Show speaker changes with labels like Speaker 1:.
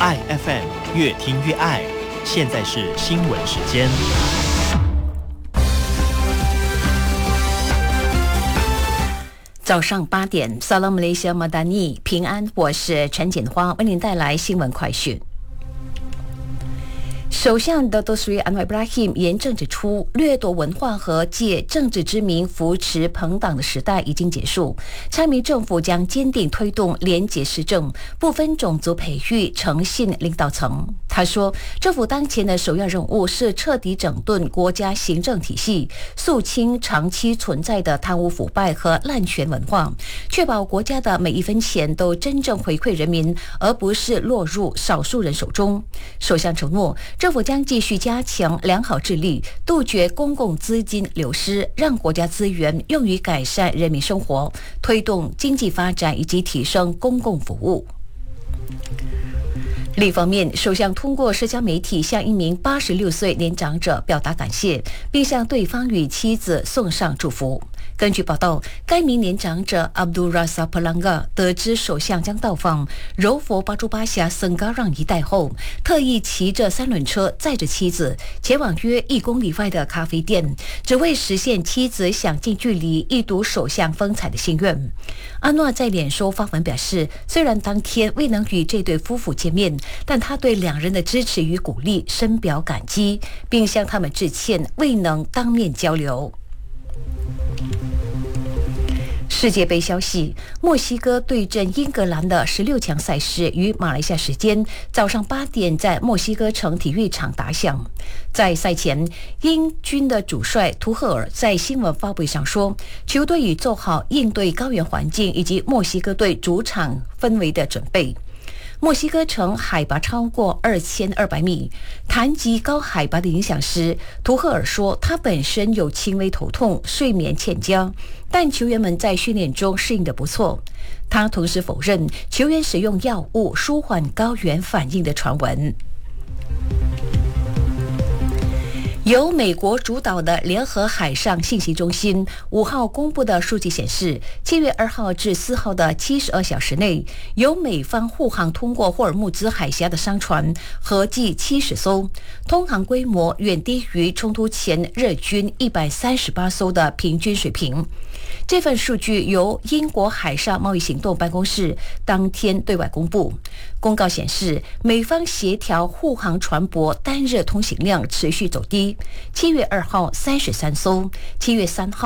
Speaker 1: 爱 FM， 越听越爱。现在是新闻时间。
Speaker 2: 早上8点 Salam Malaysia Madani 平安，我是陈简花，为您带来新闻快讯。首相Dato Sri Anwar Ibrahim 严正指出，掠夺文化和借政治之名扶持朋党的时代已经结束。蔡明政府将坚定推动廉洁施政，不分种族培育诚信领导层。他说，政府当前的首要任务是彻底整顿国家行政体系，肃清长期存在的贪污腐败和滥权文化，确保国家的每一分钱都真正回馈人民，而不是落入少数人手中。首相承诺，政府将继续加强良好治理，杜绝公共资金流失，让国家资源用于改善人民生活，推动经济发展以及提升公共服务。另一方面，首相通过社交媒体向一名86岁年长者表达感谢，并向对方与妻子送上祝福。根据报道，该名年长者 Abdul Razak Pelangga 得知首相将到访柔佛巴珠巴峡森嘎让一带后，特意骑着3轮车载着妻子前往约1公里外的咖啡店，只为实现妻子想近距离一睹首相风采的心愿。阿诺在脸书发文表示，虽然当天未能与这对夫妇见面，但他对两人的支持与鼓励深表感激，并向他们致歉未能当面交流。世界杯消息，墨西哥对阵英格兰的16强赛事于马来西亚时间早上8点在墨西哥城体育场打响。在赛前，英军的主帅图赫尔在新闻发布会上说，球队已做好应对高原环境以及墨西哥队主场氛围的准备。墨西哥城海拔超过2200米。谈及高海拔的影响时，图赫尔说，他本身有轻微头痛、睡眠欠佳，但球员们在训练中适应得不错。他同时否认球员使用药物舒缓高原反应的传闻。由美国主导的联合海上信息中心5号公布的数据显示，7月2号至4号的72小时内，由美方护航通过霍尔木兹海峡的商船合计70艘，通航规模远低于冲突前日均138艘的平均水平。这份数据由英国海上贸易行动办公室当天对外公布。公告显示，美方协调护航船舶单日通行量持续走低，7月2号33艘，7月3号